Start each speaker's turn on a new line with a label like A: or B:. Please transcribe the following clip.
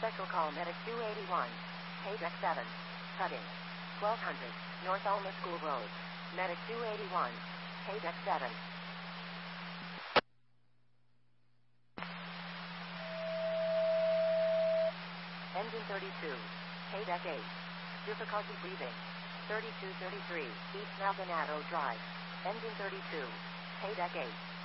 A: Special call Medic 281. Paydeck 7. Cutting. 1200. North Alma School Road. Medic 281. Paydeck 7. Engine 32. Paydeck 8. Difficulty breathing. 3233. East Maldonado Drive. Engine 32. Paydeck 8.